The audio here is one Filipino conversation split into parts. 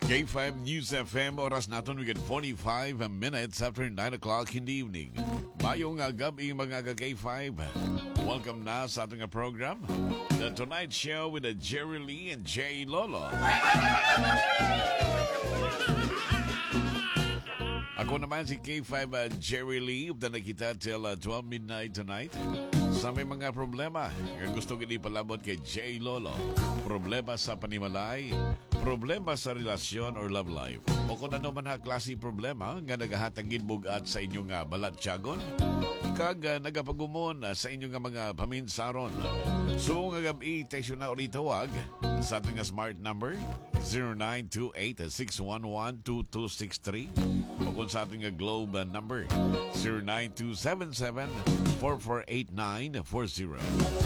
K5 News FM, oras natin we get 45 minutes after 9 o'clock in the evening. Mayong gabi mga K5. Welcome na sa ating program, The Tonight Show with Jerry Lee and Jay Lolo. Ako naman si K5 Jerry Lee, na nakita till 12 midnight tonight. Sa may mga problema, gusto ko palabot kay Jay Lolo. Problema sa panimalay, problema sa relasyon or love life. O kung ano man ha klase problema nga nagahatagin bugat sa inyong balatyagon, kag nagapagumon sa inyong mga paminsaron. So nga gabi, text na ulit tawag sa ating smart number 0928-611-2263 o kung sa ating Globe number 0927-448940.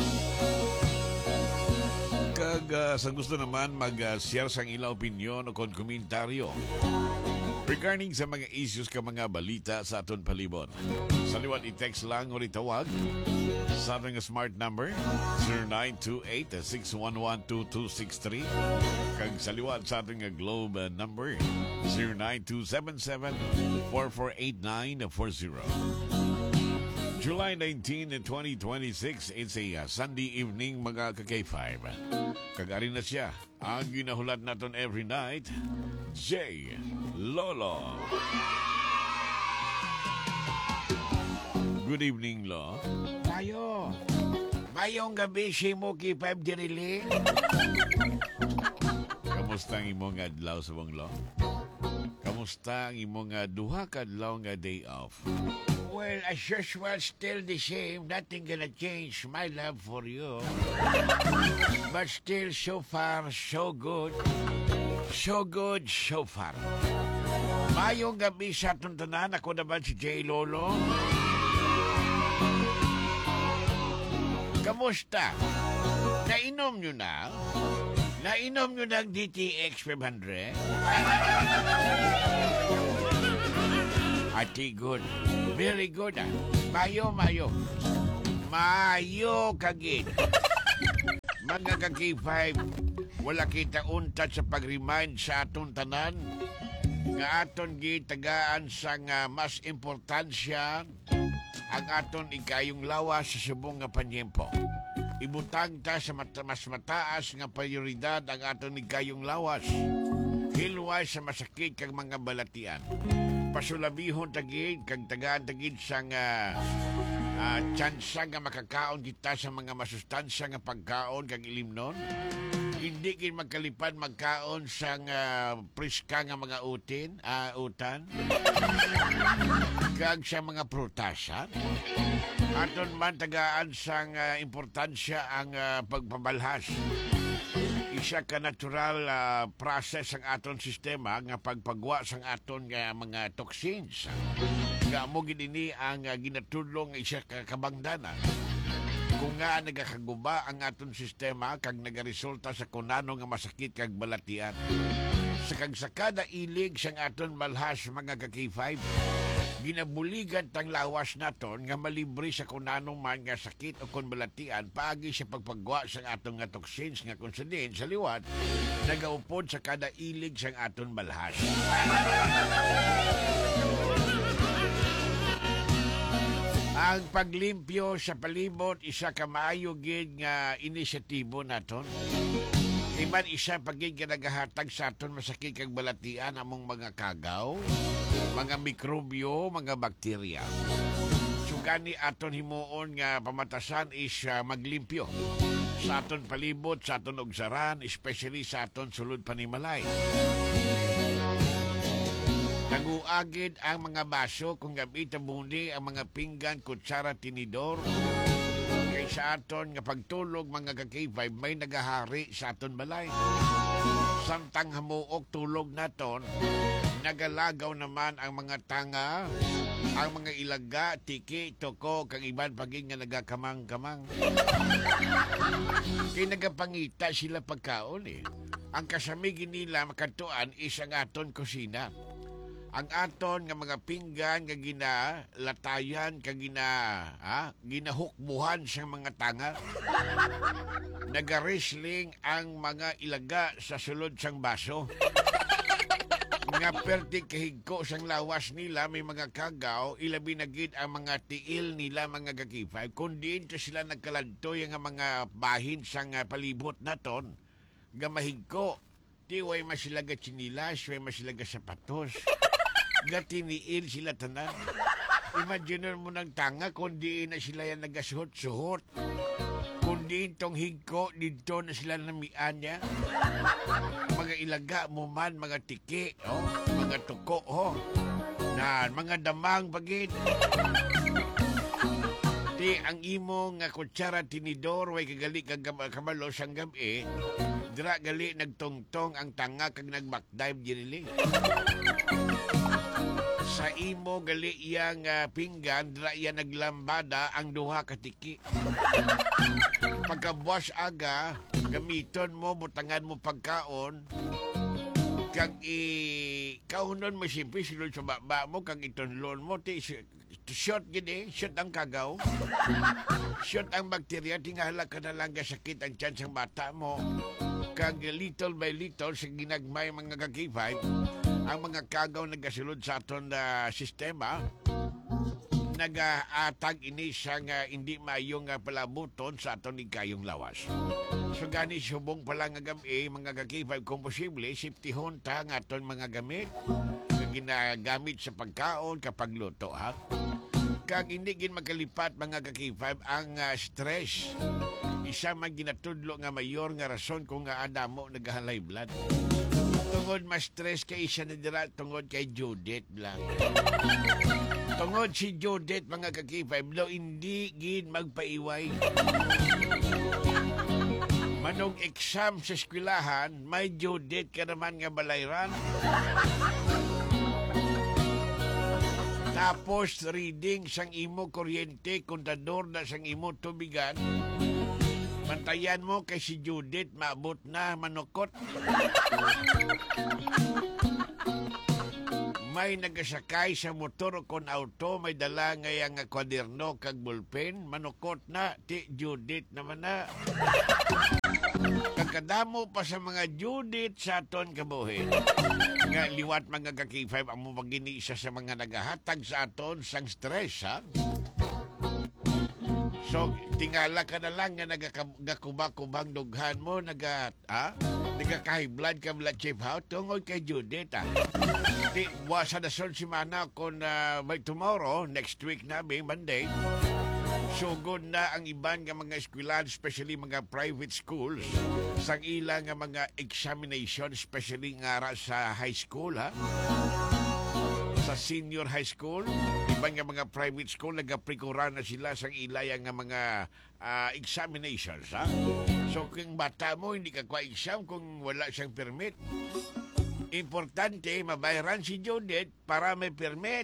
Kag sa gusto naman mag-share sa ilang opinion o kung komentaryo regarding sa mga issues ka mga balita sa aton palibot. Sa liwat i-text lang o itawag sa ating smart number 0928-611-2263 kag sa liwat sa ating Globe number 0927-448940. July 19, 2026, it's a Sunday evening mga ka-K5. Kagarin na siya ang ginahulat natin every night, Jay Lolo. Good evening, Lo. Mayong gabi si mo K5 Dirili. Kamusta ang imong adlaw sa mong, Lo? Kamusta ang imong duha ka adlaw nga day off? Well, as usual, still the same. Nothing gonna change my love for you. But still, so far, so good. So good, so far. Mayong gabi sa atong tanan. Ako naman si Jay Lolo. Kamusta? Nainom nyo na? Nainom nyo ng DTX 500? Ati, good. Very good, ah. Mayo. Mayo kagid. Mga ka-K5, wala kita untat sa pag-remind sa aton tanan nga aton gitagaan sa nga mas importansya ang aton ikayong lawas sa subong nga panyempo. Ibutang ta sa mas mataas nga prioridad ang aton ikayong lawas. Hilway sa masakit kag mga balatian. Pasulabihon tagid kag tagaan tagid sa nga tsansa nga makakaon kita sa mga masustansya nga pagkaon kag ilimnon. Hindi gid magkalipad magkaon sa nga priska nga mga utan kag sa mga prutasan. Aton man tagaan sa nga importansya ang pagpabalhas. Isa ka natural process ang aton sistema nga pagpagwa sang aton nga mga toxins. Nga mo gini ang ginatudlong isa ka kabangdanan. Kung nga nagakaguba ang aton sistema kag nagaresulta sa kunano nga masakit kag balatian. Sa kag sa kada ilig sang aton malhas mga ka-K5, ginabuligan tang lawas naton nga malibre sa kunanong man nga sakit o kon balatian paagi sa pagpagwa sang aton nga toxins nga konsidin sa liwat nagaupod sa kada ilig sang aton malhas. Ang paglimpyo sa palibot isa ka maayo gid nga inisyatibo naton. Iban isa pagig nga nagahatag sa aton masakit kag balatian among mga kagaw, mga mikrobyo, mga bakterya. Sugani aton himuon nga pamatasan is maglimpyo sa aton palibot, sa aton ugsaran, especially sa aton sulod panimalay. Naguagid ang mga baso kung gabi tabuni ang mga pinggan, kutsara, tinidor. Kay sa aton nga pagtulog mga ka-K5 may nagahari sa aton balay. Samtang hamuok tulog naton, nagalagaw naman ang mga tanga, ang mga ilaga, tiki, toko, kang iban paging nga nagakamang-kamang. Kaya nagapangita sila pagkaon eh. Ang kasamigin nila makatuan is ang aton kusina. Ang aton nga mga pinggan nga ginalatayan ka ginahukbuhan sa mga tanga. Nagarisling ang mga ilaga sa sulod sang baso. nga perti kahigko sang lawas nila, may mga kagaw, ilabi na gid ang mga tiil nila mga kakifay. Kundi ito sila nagkaladtoy nga mga bahin sang palibot naton, nga mahigko. Di way masilaga chinilas, way masilaga sapatos. Nga tiniil sila tanan. Imagine mo ng tanga, kundi na sila yan nagasuhot-suhot. Kundi itong higko, dito na sila namian niya. Mga ilaga mo man, mga tiki, oh, mga tuko, oh. Na, mga damang bagid. Di, ang imo nga kutsara tinidor, way kagali kamalo sang gabi, dira gali nagtungtong ang tanga kag nag-backdive dinili. Sa imo gali iyang pinggan, dira iya naglambada ang duha ka tiki. Pagkabuwas aga, gamiton mo, butangan mo pagkaon, kag kaunon mo simple silod sa baba mo, kag itonlon mo, shot gini, shot ang kagaw, shot ang bakterya, tingala ka na lang sakit ang chance ang bata mo, kag little by little, sa ginagmay mga kakifay, ang mga kagaw nagasulod sa aton sistema, nag-atag ini siyang hindi mayong palabuton sa aton ikayong lawas. So gani subong pala nga gamit, mga kakifay, kung posible, siptihon ta nga aton mga gamit, nga ginagamit sa pagkaon kapag luto, ha? Kag hindi gin magkalipat mga kakifay ang stress. Isa man ginatudlo nga mayor nga rason kung nga adamo nagahalay blood. Tungod mas stress kay isa na dira tungod kay Judith lang. Tungod si Judith mga kakifay, lo hindi gin magpaiway. Manong exam sa eskwelahan, may Judith ka naman nga balayran. Tapos reading sang imo kuryente, kontador na sang imo tubigan. Mantayan mo kay si Judith, maabot na manukot. May nagasakay sa motor kon auto, may dala ngayang kwaderno kag bulpen, manukot na, ti Judith naman na. Kagkadamo pa sa mga Judith sa aton kabuhin. Nga liwat mga kakifay, ang mumagini isa sa mga nagahatag sa aton sang stress, ha? So, tingala ka na lang nga nagakubak-kubang dughan mo, nagaka-high blood ka mula chip out, tungod kay Judith, ha? Di, wasa na son si Mana kung by tomorrow, next week na, may Monday, sugod na ang iban nga mga eskwelahan, especially mga private schools, sang ilang nga mga examination, especially nga sa high school, ha? Sa senior high school, iban nga mga private school, nagaprekura na sila sang ilayang nga mga examinations, ha? So, kung bata mo, hindi ka kwa-exam kung wala siyang permit. Importante, mabayaran si Judith para may permit.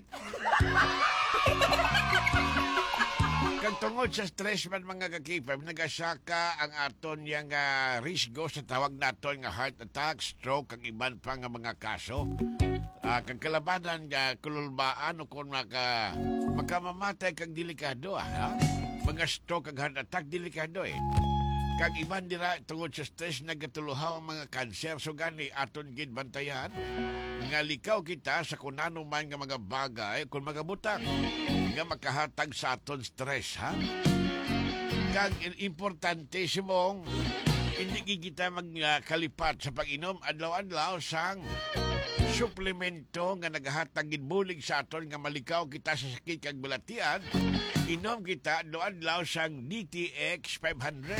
Kag tungod sa stress man mga kakipam, nagasaka ang aton yang risgo sa tawag naton nga heart attack, stroke, kag iban pa nga mga kaso. Kag kalabanan nga kululbaan o kung makamamatay kag delikado, ha? Mga stroke kag heart attack, delikado, eh. Kag iban dira tungod sa stress nagatuluhaw ang mga kanser, so gani aton gid bantayan nga likaw kita sa kunano man nga mga bagay kung magabutang nga makahatag sa aton stress, ha? Kag importante simong hindi kita magkalipat sa pag-inom adlaw-adlaw sang suplemento nga nagahatag gid bulig sa aton nga malikaw kita sa sakit kag balatian. Inom kita adlaw-adlaw sang DTX 500.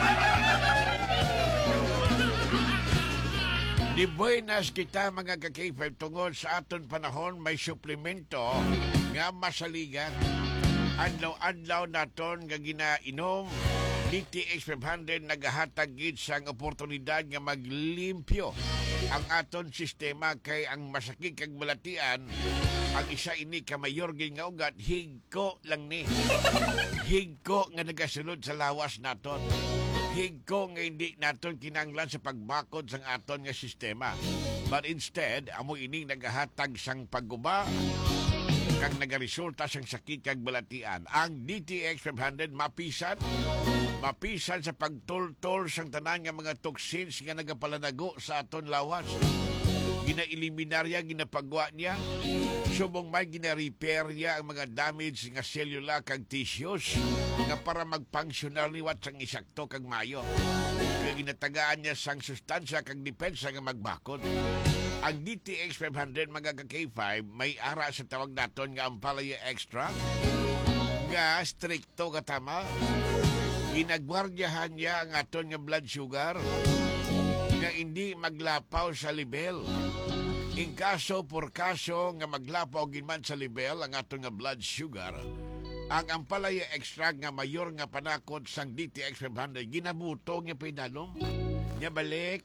Di buenas kita mga kakifay, tungod sa aton panahon may suplemento nga masaligan. Adlaw-adlaw naton nga ginainom. DTX 500 nagahatag gid sang oportunidad nga maglimpyo ang aton sistema kay ang masakit kag balatian. Ang isa ini ka mayor gid nga ugat, higko lang ni. Higko nga nagasulod sa lawas naton. Higko nga hindi naton kinanglan sa pagbakod sang aton nga sistema. But instead, amo ini nagahatag sang pagguba kag nagaresulta sang sakit kag balatian. Ang DTX 500 mapisan sa pagtultol sang tanan nga mga toxins nga nagapalanago sa aton lawas. Gina-eliminarya, ginapagwa niya. Subong may gina-repair niya ang mga damage nga selula kag tissues nga para magfunctional liwat sang isakto kag mayo. Kaya ginatagaan niya sang sustansya kag depensa nga magbakod. Ang DTX 500 mga ka-K5 may ara sa tawag naton nga Ampalaya Extra nga stricto katama. Ginagwardyahan niya ang aton nga blood sugar nga hindi maglapaw sa level. In kaso por kaso nga maglapaw ginman sa level ang aton nga blood sugar, ang Ampalaya Extra nga mayor nga panakot sang DTX 500 ginabuto nga pinalom. Nya balik.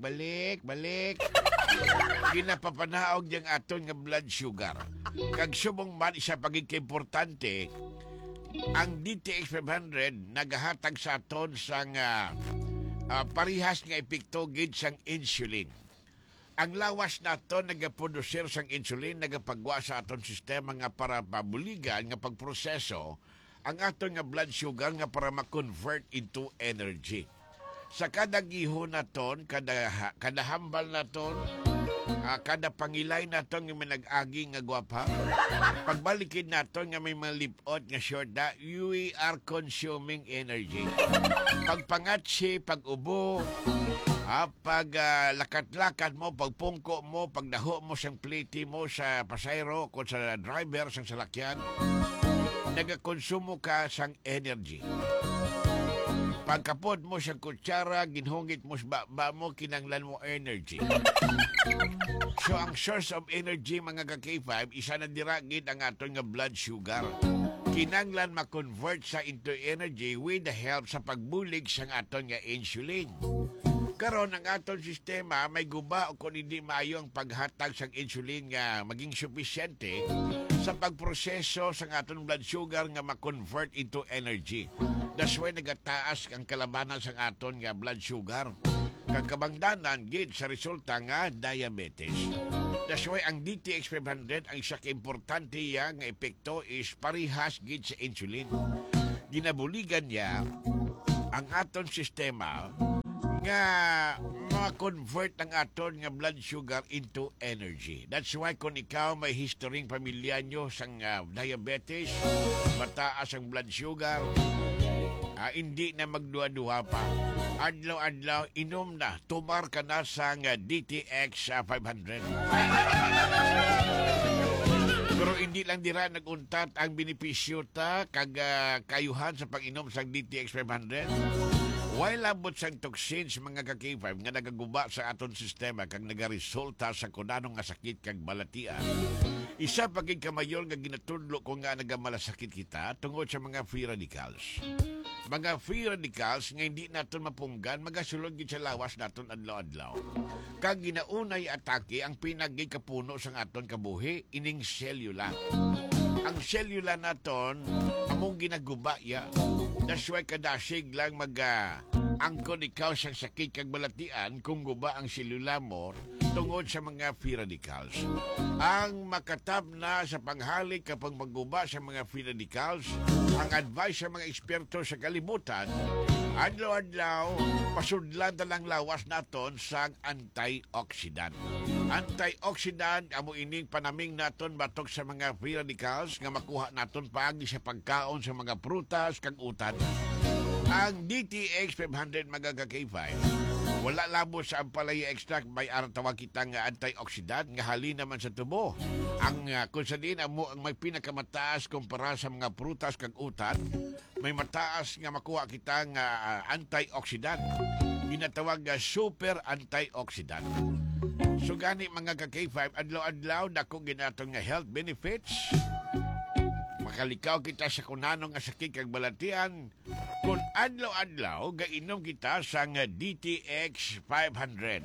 Ginapapanaog diyang aton nga blood sugar. Kag subong man isa pagig importante, ang DTX 500 nagahatag sa aton sang parihas nga epekto gid sang insulin. Ang lawas naton nagaproducer sang insulin, nagapagwa sa aton sistema nga para pabuligan nga pagproseso ang aton nga blood sugar nga para ma-convert into energy. Sa kada gihon naton, kada hambal naton, kada pangilay naton nga may nag-agi nga gwapa, pagbalikin naton nga may mga lipot nga short na, we are consuming energy. Pagpangatsi, pag-ubo, pag lakat-lakat mo, pagpungko mo, pagdaho mo sang pliti mo sa pasayro kung sa driver sang salakyan, nagakonsumo ka sang energy. Pagkapot mo sa kutsara, ginhungit mo sa baba mo, kinanglan mo energy. So, ang source of energy, mga ka-K5, isa na diragid ang aton nga blood sugar. Kinanglan ma-convert sa into energy with the help sa pagbulig sa aton nga insulin. Karon ang aton sistema may guba o kung hindi maayo ang paghatag sa insulin nga maging sufisyente sa pagproseso sa aton blood sugar nga ma-convert into energy. That's why nagataas ang kalabanan sa aton nga blood sugar. Kagkabangdanan gid sa resulta nga diabetes. That's why ang DTX 500 ang isa ka-importante nga epekto is parihas gid sa insulin. Ginabuligan niya ang aton sistema nga ma-convert ang aton nga blood sugar into energy. That's why kung ikaw may history pamilya nyo sang diabetes, mataas ang blood sugar, hindi na magduha-duha pa. Adlaw-adlaw, inom na, tumar ka na sa DTX 500. Pero hindi lang dira naguntat ang benepisyo ta kag kayuhan sa pag-inom sa DTX 500. While labot sang toxins mga ka-K5 nga nagaguba sa aton sistema kag nagaresulta sa kunanong nga sakit kag balatian, isa pagig kamayor nga ginatudlo ko nga nagamalasakit kita tungod sa mga free radicals. Mga free radicals nga hindi naton mapunggan, magasulod gid sa lawas naton adlaw-adlaw. Kag ginaunay atake ang pinagi kapuno sang aton kabuhi ining selula. Ang selula naton among ginaguba ya. That's why kadasig lang angkon ikaw sa sakit kag balatian kung guba ang selula mo tungod sa mga free radicals. Ang makatab na sa panghalik kapag magguba sa mga free radicals, ang advice sa mga eksperto sa kalibutan, adlaw-adlaw, pasudlan talang lawas naton sa antioxidant. Antioxidant, amo ining panaming naton batok sa mga free radicals nga makuha naton paagi sa pagkaon sa mga prutas kag utan. Ang DTX 500 mga ka-K5, wala labo sa Ampalaya Extract may aratawag kitang antioxidant nga hali naman sa tubo. Ang kung sa din ang may pinakamataas kumpara sa mga prutas kag utan, may mataas nga makuha kitang antioxidant. Ginatawag super antioxidant. So gani mga ka-K5, adlaw-adlaw dako ginatong nga health benefits. Makalikaw kita sa kunanong nga sakit kag balatian kung adlaw-adlaw gainom kita sa DTX 500.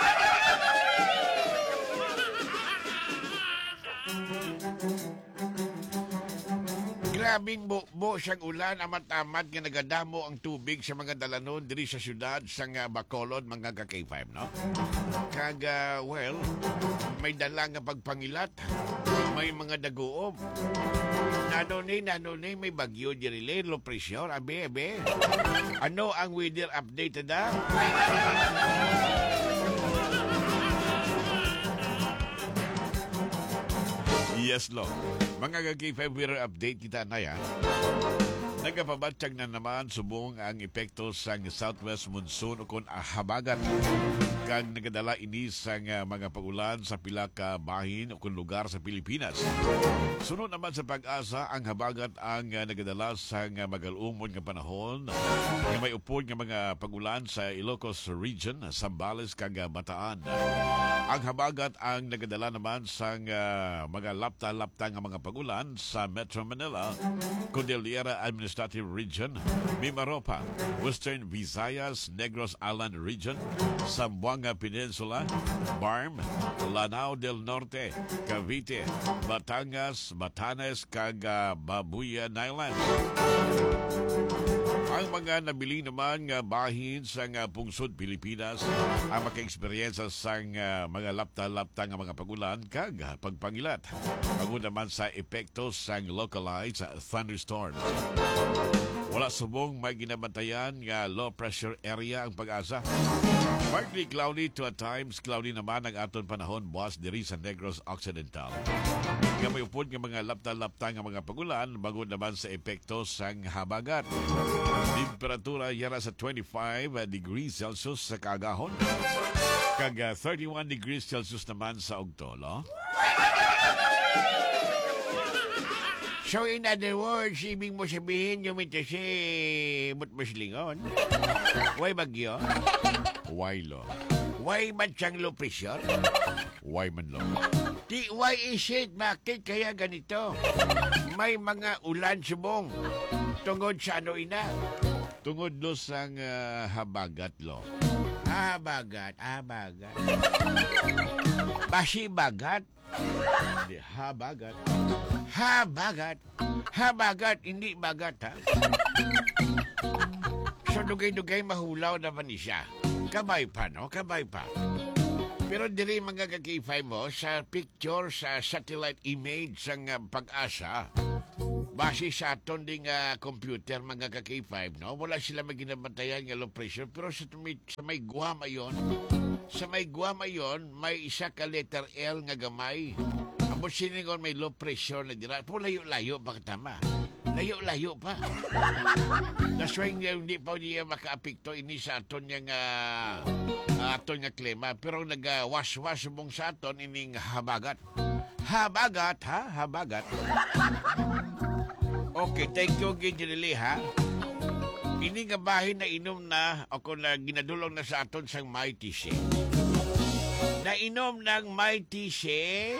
Grabing bo siyang ulan amat-amat nga nagadamo ang tubig sa mga dalanon diri sa syudad sa Bacolod mga ka-K5, no? Kag may dala nga pagpangilat, may mga daguob. Nanonay, may bagyo diri low pressure, abe. Ano ang weather update na? Yes, lo. Mga K5 weather update kita na yan. Nagapabatsyag na naman subong ang epekto sa southwest monsoon o kung habagat kag nagadala ini sa mga pagulan sa pila ka bahin o kung lugar sa Pilipinas. Sunod naman sa pag-asa ang habagat ang nagadala sa magalumon nga panahon nga may upod nga mga pagulan sa Ilocos Region, Zambales kag Bataan. Ang habagat ang nagadala naman sa mga lapta-lapta nga mga pagulan sa Metro Manila, Cordillera Administrative Region, Mimaropa, Western Visayas, Negros Island Region, Zamboanga Peninsula, Barm, Lanao del Norte, Cavite, Batangas, Batanes, kag Babuyan Islands. Ang mga nabili naman nga bahin sa pungsod Pilipinas ang maka-eksperyensya sa mga lapta-lapta nga mga pagulan kag pagpangilat. Bago naman sa epekto sa localized thunderstorms. Wala subong may ginabantayan nga low pressure area ang pag-asa. Partly cloudy to at times cloudy naman ang aton panahon buwas diri sa Negros Occidental. Nga may upod nga mga lapta-lapta nga mga pagulan bago naman sa epekto sang habagat. Temperatura yara sa 25 degrees Celsius sa kagahon. Kag 31 degrees Celsius naman sa Ogtolo. So in other words, ibig mo sabihin yung ito si Butmuslingon? Why bagyo? Why lo? Why bansang low pressure? Why man lo? Why is it? Bakit kaya ganito? May mga ulan subong. Tungod sa ano ina? Tungod lo sang habagat lo. Habagat. Basi bagat? Hindi, habagat. Habagat, hindi bagat, ha? So, dugay-dugay mahulaw naman siya. Kabay pa, no? Kabay pa. Pero diri mga kakifay mo, sa picture, sa satellite image sang pag-asa, base sa aton ding computer, mga kakifay, no? Wala sila maginabantayan nga low pressure, pero sa may Guam ayon, may isa ka letter L nga gamay. Amo siningon may low pressure na dira. Po layo-layo pa katama. Layo-layo pa. That's why hindi pa niya makaapekto ini sa aton nga klima. Pero nag-was-was mong sa aton ining habagat. Habagat. Okay, thank you, Gidrili, ha? Ini nga bahin na inom na ako na ginadulong na sa aton sang Mighty Shea. Nainom ng Mighty Shea.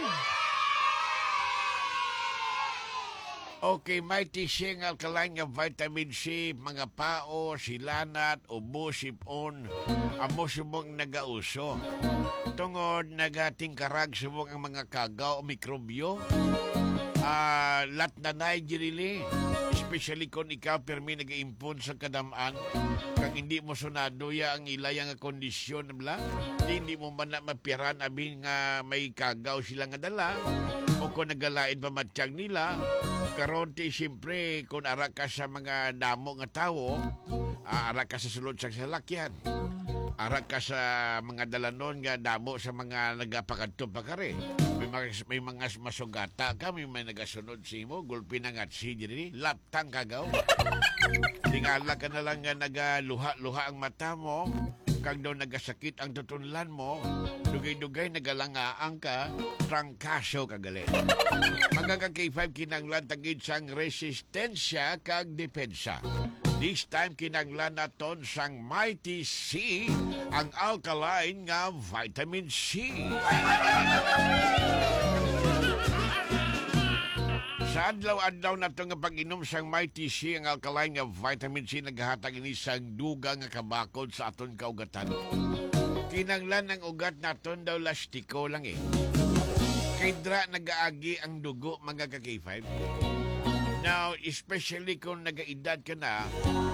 Okay, Mighty Shea ng alkaline nga vitamin C, mga pao, silanat, ubo, sipon, amo subong nagauso. Tungod nagatingkarag subong ang mga kagaw o mikrobyo. Lat na Nigerili, especially kung ikaw permi nag-impon sa kadamaan, kang hindi mo sunado ya ang ilayang nga kondisyon, hindi mo man na mapiran abin nga may kagaw sila nga dala, o kung nagalain pa matiyag nila, karon ti siyempre kung ara ka sa mga damo nga tawo, ara ka sa sulod sa salakyan, ara ka sa mga dalanon nga damo sa mga nagapakadto pa kare. May mga masugata ka, may nagasunod si mo, gulpi na nga si diri, laptang kagaw. Tingala ka na lang nga nagaluha-luha ang mata mo, kag daw nagasakit ang tutunlan mo, dugay-dugay nagalangaang ka, trangkaso kagali. Mga ka-K5 kinanglan tagid sang resistensya kag depensa. This time kinanglan naton sang Mighty C, ang alkaline nga vitamin C. Sa adlaw-adlaw na ito nga pag-inom sang Mighty C, ang alkaline nga vitamin C, naghahatag ini sang duga nga kabakod sa aton kaugatan. Kinanglan ang ugat naton daw lastiko lang eh. Kay dra nagaagi ang dugo, mga ka-K5. Now, especially kung nagaedad ka na,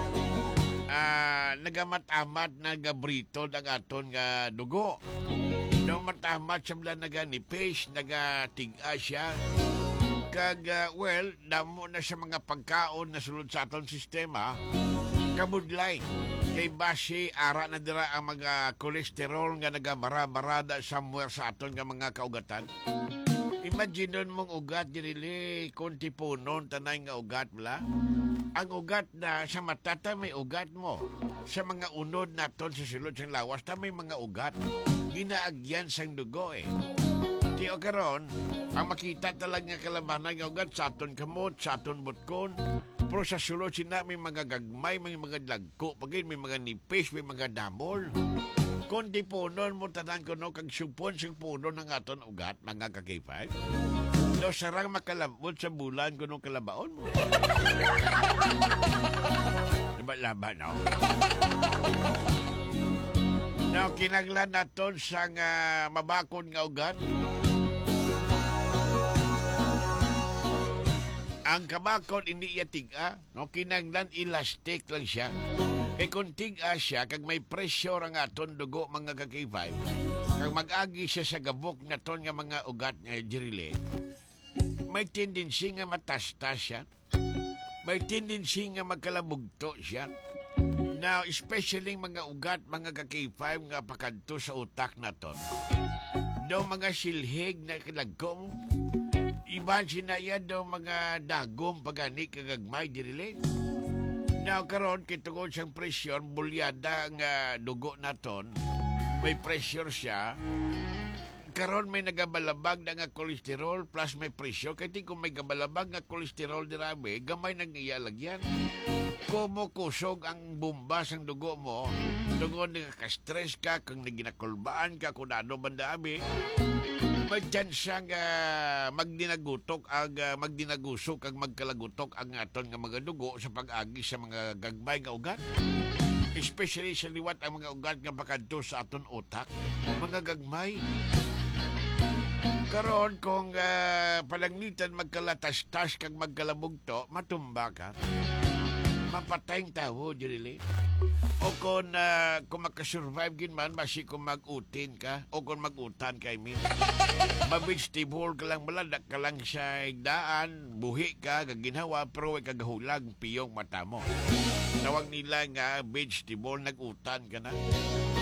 nagamat-amat, nagabritod ang aton nga dugo. No, matamat siya mula naganipis, nagatiga siya. Kag, damo na sa mga pagkaon na sulod sa aton sistema, kabudlay. Kay base, ara na dira ang mga kolesterol nga nagamara-barada somewhere sa aton nga mga kaugatan. Imagine mong ugat dirili, konti punon, tanay nga ugat bla. Ang ugat na sa matata may ugat mo. Sa mga unod naton sa sulod sa lawas, ta may mga ugat. Ginaagyan sang dugo eh. Di o karon, ang makita talaga nga kalabanan nga ugat sa aton kamot, sa aton butkon. Pero sa sulod sina may mga gagmay, may mga lagko, pagin may mga nipis, may mga damol. Kung di punon mo tanan ko no, kag supon ng aton ugat, mga kakipay. No, sarang makalambot sa bulan ko nung kalabaon mo. Diba laban, no? No, kinaglan naton sa mabakon nga ugat. Ang kabakon hindi iya tiga, no? Kinaglan elastic lang siya. Kay kung tiga siya, kag may pressure ang aton dugo mga kakipay, kag mag-agi siya sa gabok naton nga mga ugat nga jirile, may tendency nga matastas siya. May tendency nga magkalabugto siya. Now, especially mga ugat, mga kakipay nga pakadto sa utak naton. Daw mga silhig na kilagkong, iba sinaya daw mga dagom pagani kagagmay dirile. Now, karon kitungod siyang pressure, bulyada nga dugo naton, may pressure siya. Karon may nagabalabag na nga kolesterol plus may presyo. Kaya kung may gabalabag nga kolesterol dirami, gamay nang iyalagyan. Kumo kusog ang bumbas ang dugo mo, dugo nga ka-stress ka, kung naginakulbaan ka, kung ano bandami, may chance nga magdinagutok magdinagusok ang magkalagutok ang aton nga mga dugo sa pag-agi sa mga gagbay nga ugat. Especially sa liwat ang mga ugat nga pakadto sa aton utak, mga gagmay. Karon kung palangitan magkalatas-tas kag magkalabugto, matumba ka. Mapatayng tawo, dirili. O kung makasurvive gin man, basi kung mag-utin ka, o kung mag-utan ka, I mean. Ma-vegetable ka lang, maladak ka lang sa daan, buhi ka, kaginawa, pero ay kagahulag, piyong mata mo. Tawag nila nga vegetable, nag-utan ka na.